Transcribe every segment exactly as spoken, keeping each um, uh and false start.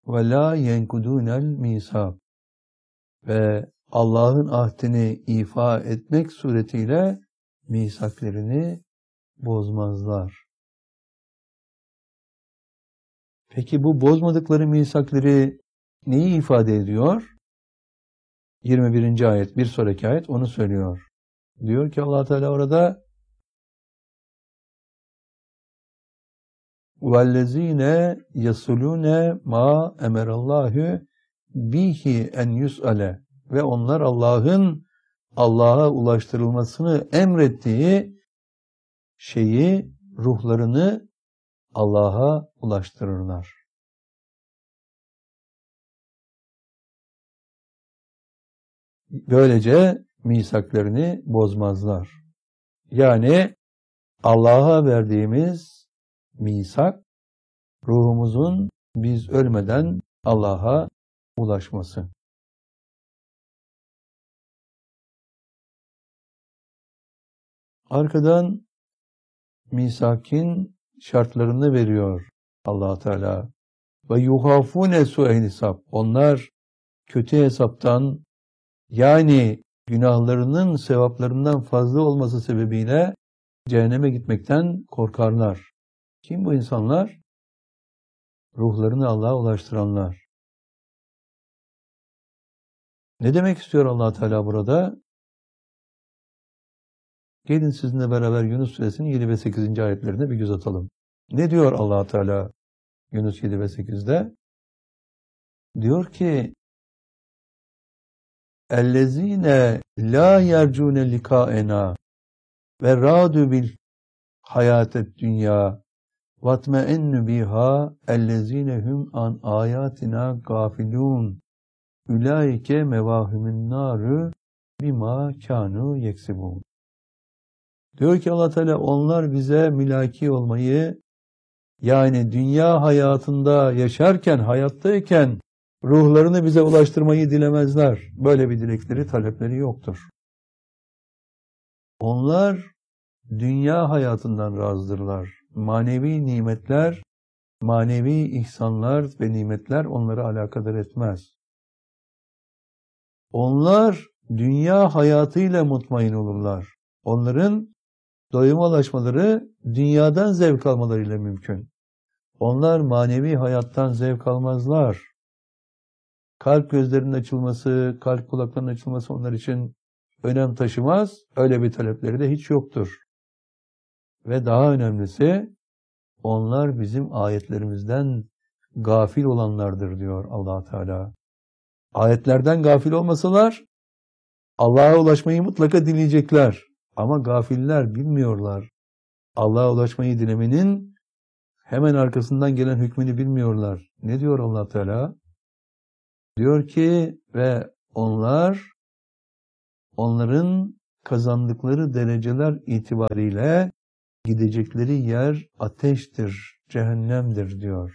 ve la yenkudunel misak. Ve Allah'ın ahdini ifa etmek suretiyle misaklerini bozmazlar. Peki bu bozmadıkları misakları neyi ifade ediyor? yirmi birinci ayet, bir sonraki ayet onu söylüyor. Diyor ki Allah Teala orada وَالَّذ۪ينَ يَصُلُونَ مَا اَمَرَ اللّٰهُ بِهِ اَنْ يُسْأَلَ. Ve onlar Allah'ın Allah'a ulaştırılmasını emrettiği şeyi, ruhlarını Allah'a ulaştırırlar. Böylece misaklarını bozmazlar. Yani Allah'a verdiğimiz misak, ruhumuzun biz ölmeden Allah'a ulaşması. Arkadan misakin şartlarını veriyor Allah Teala. Ve yuhafune su'el hesap. Onlar kötü hesaptan, yani günahlarının sevaplarından fazla olması sebebiyle cehenneme gitmekten korkarlar. Kim bu insanlar? Ruhlarını Allah'a ulaştıranlar. Ne demek istiyor Allah Teala burada? Gelin sizinle beraber Yunus Suresinin yedi ve sekizinci ayetlerine bir göz atalım. Ne diyor Allah Teala Yunus yedi ve sekizde? Diyor ki اَلَّذ۪ينَ لَا يَرْجُونَ لِقَاءَنَا وَرَادُوا بِالْحَيَاةِ الدُّنْيَا وَاتْمَئَنُّ بِهَا اَلَّذ۪ينَ هُمْ عَنْ آيَاتِنَا غَافِلُونَ اُولَٰئِكَ مَوَاهُمُ النَّارُ بِمَا كَانُوا يَكْسِبُونَ. Diyor ki Allah Teala onlar bize mülaki olmayı, yani dünya hayatında yaşarken, hayattayken ruhlarını bize ulaştırmayı dilemezler. Böyle bir dilekleri, talepleri yoktur. Onlar dünya hayatından razıdırlar. Manevi nimetler, manevi ihsanlar ve nimetler onları alakadar etmez. Onlar dünya hayatıyla mutmain olurlar. Onların doyuma ulaşmaları dünyadan zevk almalarıyla mümkün. Onlar manevi hayattan zevk almazlar. Kalp gözlerinin açılması, kalp kulaklarının açılması onlar için önem taşımaz. Öyle bir talepleri de hiç yoktur. Ve daha önemlisi, onlar bizim ayetlerimizden gafil olanlardır diyor Allah Teala. Ayetlerden gafil olmasalar, Allah'a ulaşmayı mutlaka dileyecekler. Ama gafiller bilmiyorlar. Allah'a ulaşmayı dilemenin hemen arkasından gelen hükmünü bilmiyorlar. Ne diyor Allah Teala? Diyor ki ve onlar, onların kazandıkları dereceler itibariyle gidecekleri yer ateştir, cehennemdir diyor.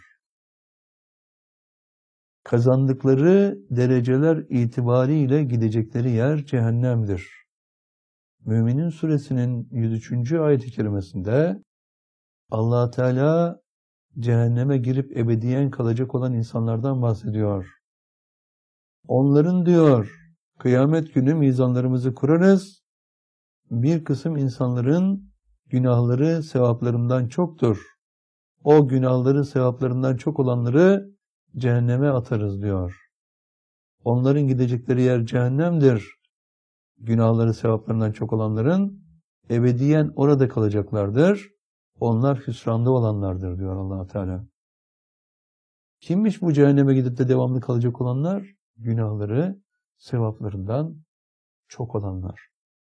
Kazandıkları dereceler itibariyle gidecekleri yer cehennemdir. Müminin Suresinin yüz üçüncü ayet-i kerimesinde Allah Teala cehenneme girip ebediyen kalacak olan insanlardan bahsediyor. Onların diyor, kıyamet günü mizanlarımızı kurarız. Bir kısım insanların günahları sevaplarından çoktur. O günahları sevaplarından çok olanları cehenneme atarız diyor. Onların gidecekleri yer cehennemdir. Günahları sevaplarından çok olanların ebediyen orada kalacaklardır. Onlar hüsranda olanlardır diyor Allah Teala. Kimmiş bu cehenneme gidip de devamlı kalacak olanlar? Günahları sevaplarından çok olanlar.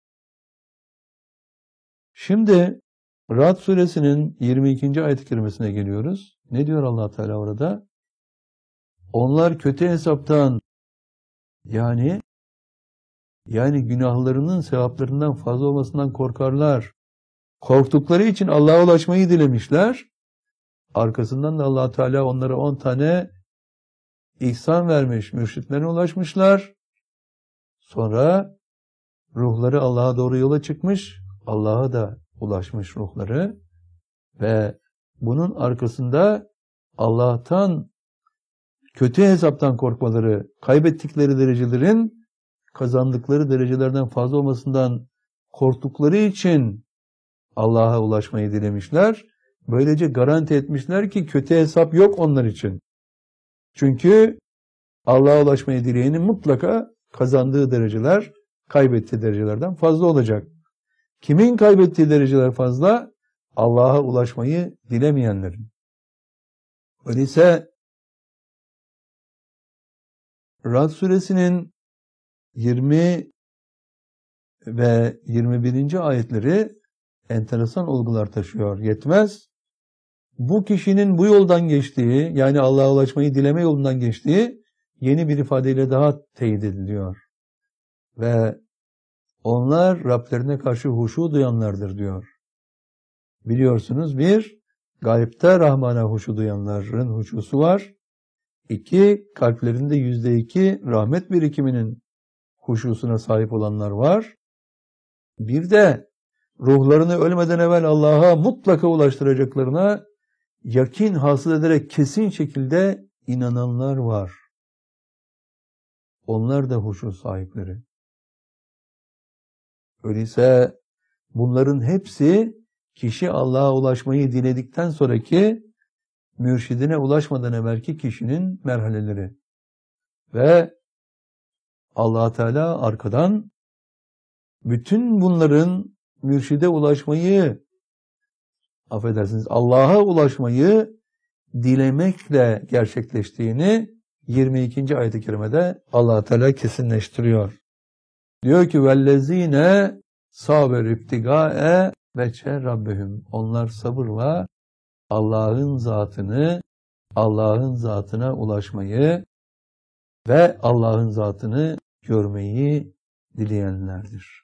Şimdi Ra'd suresinin yirmi ikinci ayet-i kerimesine geliyoruz. Ne diyor Allah Teala orada? Onlar kötü hesaptan, yani yani günahlarının sevaplarından fazla olmasından korkarlar. Korktukları için Allah'a ulaşmayı dilemişler. Arkasından da Allah Teala onlara on tane ihsan vermiş, mürşitlerine ulaşmışlar. Sonra ruhları Allah'a doğru yola çıkmış, Allah'a da ulaşmış ruhları ve bunun arkasında Allah'tan kötü hesaptan korkmaları, kaybettikleri derecelerin kazandıkları derecelerden fazla olmasından korktukları için Allah'a ulaşmayı dilemişler. Böylece garanti etmişler ki kötü hesap yok onlar için. Çünkü Allah'a ulaşmayı dileyenin mutlaka kazandığı dereceler kaybettiği derecelerden fazla olacak. Kimin kaybettiği dereceler fazla? Allah'a ulaşmayı dilemeyenlerin. Öyleyse Ra'd suresinin yirmi ve yirmi birinci ayetleri enteresan olgular taşıyor. Yetmez. Bu kişinin bu yoldan geçtiği, yani Allah'a ulaşmayı dileme yolundan geçtiği yeni bir ifadeyle daha teyit ediliyor. Ve onlar Rablerine karşı huşu duyanlardır diyor. Biliyorsunuz bir, gaybte Rahman'a huşu duyanların huşusu var. İki, kalplerinde yüzde iki rahmet birikiminin huşusuna sahip olanlar var. Bir de ruhlarını ölmeden evvel Allah'a mutlaka ulaştıracaklarına yakin hasıl ederek kesin şekilde inananlar var. Onlar da huşu sahipleri. Öyleyse bunların hepsi kişi Allah'a ulaşmayı diledikten sonraki mürşidine ulaşmadan evvelki kişinin merhaleleri. Ve Allah Teala arkadan bütün bunların mürşide ulaşmayı, affedersiniz, Allah'a ulaşmayı dilemekle gerçekleştiğini yirmi ikinci ayet-i kerimede Allah Teala kesinleştiriyor. Diyor ki vellezine saber ibtigae veçhe rabbihim. Onlar sabırla Allah'ın zatını, Allah'ın zatına ulaşmayı ve Allah'ın zatını görmeyi dileyenlerdir.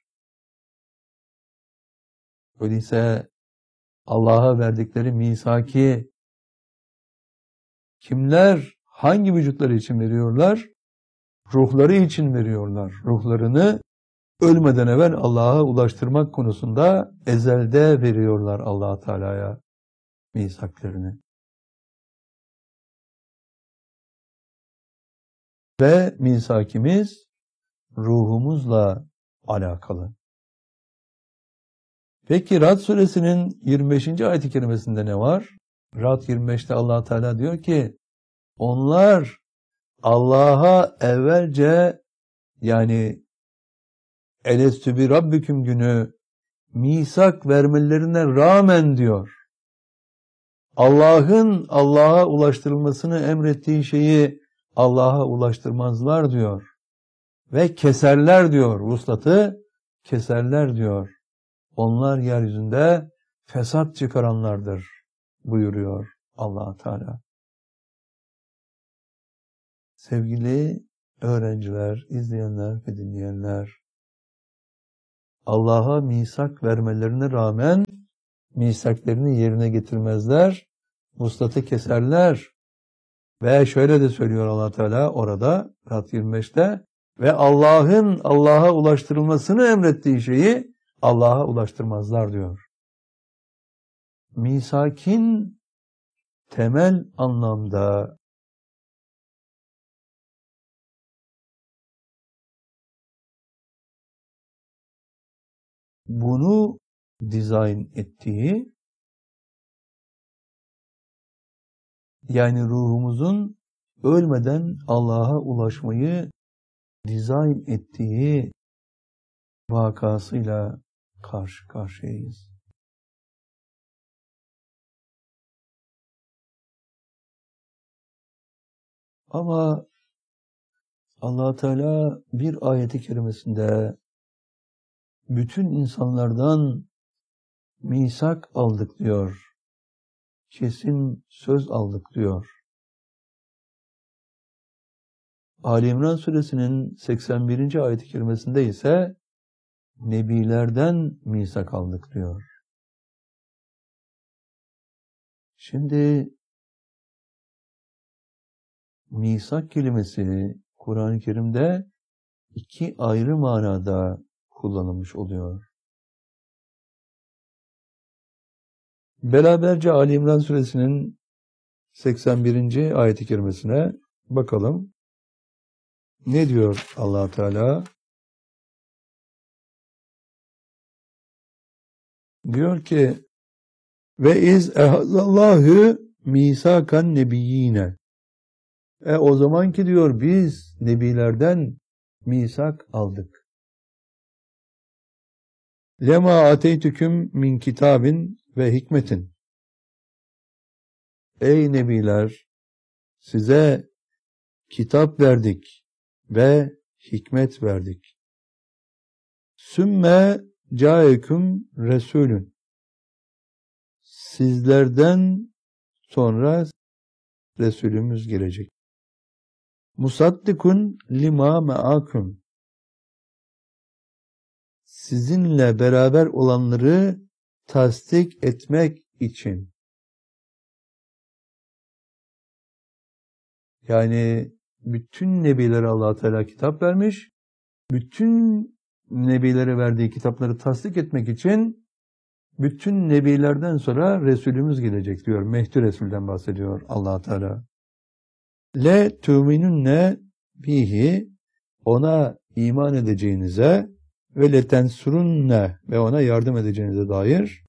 Öyleyse Allah'a verdikleri misaki kimler, hangi vücutları için veriyorlar? Ruhları için veriyorlar. Ruhlarını ölmeden evvel Allah'a ulaştırmak konusunda ezelde veriyorlar Allah Teala'ya misaklarını. Ve misakimiz ruhumuzla alakalı. Peki Ra'd suresinin yirmi beşinci ayet-i kerimesinde ne var? Ra'd yirmi beşte Allah Teala diyor ki onlar Allah'a evvelce, yani elestü bi rabbiküm günü misak vermelerine rağmen diyor, Allah'ın Allah'a ulaştırılmasını emrettiği şeyi Allah'a ulaştırmazlar diyor. Ve keserler diyor, vuslatı keserler diyor. Onlar yeryüzünde fesat çıkaranlardır buyuruyor Allah Teala. Sevgili öğrenciler, izleyenler ve dinleyenler, Allah'a misak vermelerine rağmen misaklerini yerine getirmezler, vuslatı keserler. Ve şöyle de söylüyor Allah Teala orada, Ra'd yirmi beşte, ve Allah'ın Allah'a ulaştırılmasını emrettiği şeyi Allah'a ulaştırmazlar diyor. Misakin temel anlamda bunu dizayn ettiği, yani ruhumuzun ölmeden Allah'a ulaşmayı dizayn ettiği vakasıyla karşı karşıyayız. Ama Allah Teala bir ayeti kerimesinde bütün insanlardan misak aldık diyor. Kesin söz aldık diyor. Ali İmran suresinin seksen birinci ayet-i kerimesinde ise nebilerden misak aldık diyor. Şimdi misak kelimesi Kur'an-ı Kerim'de iki ayrı manada kullanılmış oluyor. Beraberce Ali İmran suresinin seksen birinci ayet-i kerimesine Bakalım ne diyor Allah Teala? Diyor ki ve iz ehazallahu misakan nebiyyine. E o zaman ki diyor biz nebilerden misak aldık. Lema ateytüküm min kitabin ve hikmetin. Ey nebiler, size kitap verdik ve hikmet verdik. Sümme caeküm resulün. Sizlerden sonra Resulümüz gelecek. Musaddikun lima me'aküm. Sizinle beraber olanları tasdik etmek için. Yani bütün nebilere Allah Teala kitap vermiş. Bütün nebilere verdiği kitapları tasdik etmek için bütün nebilerden sonra Resulümüz gelecek diyor. Mehdi Resul'den bahsediyor Allah Teala. Le tu'minunne bihi, ona iman edeceğinize ve letensurunne, ve ona yardım edeceğinize dair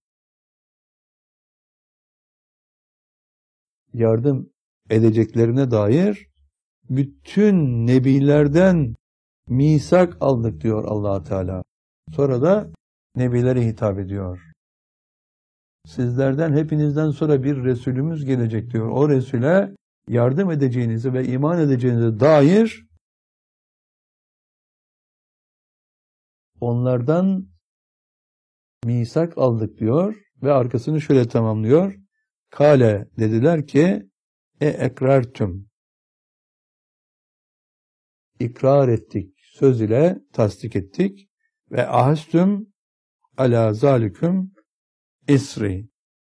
yardım edeceklerine dair bütün nebilerden misak aldık diyor Allah Teala. Sonra da nebilere hitap ediyor. Sizlerden hepinizden sonra bir Resulümüz gelecek diyor. O Resul'e yardım edeceğinize ve iman edeceğinize dair onlardan misak aldık diyor ve arkasını şöyle tamamlıyor. Kale, dediler ki e ekrartüm, ikrar ettik, söz ile tasdik ettik ve ahastüm ala zaliküm isri.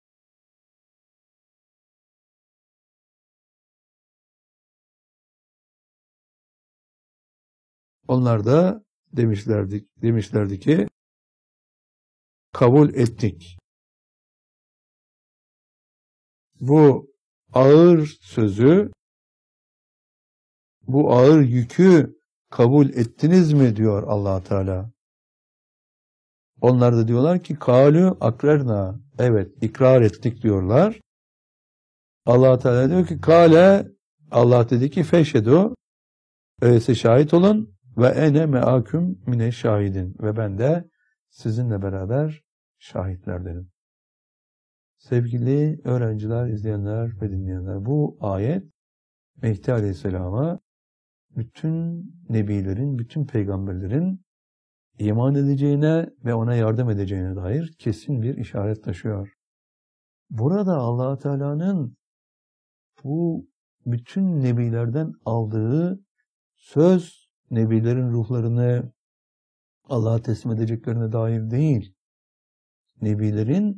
Onlar da demişlerdi, demişlerdi ki kabul ettik. Bu ağır sözü, bu ağır yükü kabul ettiniz mi diyor Allah Teala. Onlar da diyorlar ki kalu akrarna, evet ikrar ettik diyorlar. Allah Teala diyor ki kale, Allah dedi ki feşhedu, öyleyse şahit olun ve ene meaküm mine şahidin, ve ben de sizinle beraber şahitlerdenim. Sevgili öğrenciler, izleyenler ve dinleyenler, bu ayet Mehdi Aleyhisselam'a bütün nebilerin, bütün peygamberlerin iman edeceğine ve ona yardım edeceğine dair kesin bir işaret taşıyor. Burada Allah Teala'nın bu bütün nebilerden aldığı söz, nebilerin ruhlarını Allah'a teslim edeceklerine dair değil, nebilerin